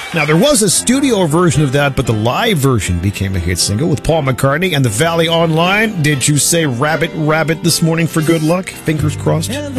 Now, there was a studio version of that, but the live version became a hit single with Paul McCartney and the Valley Online. Did you say Rabbit, Rabbit this morning for good luck? Fingers crossed.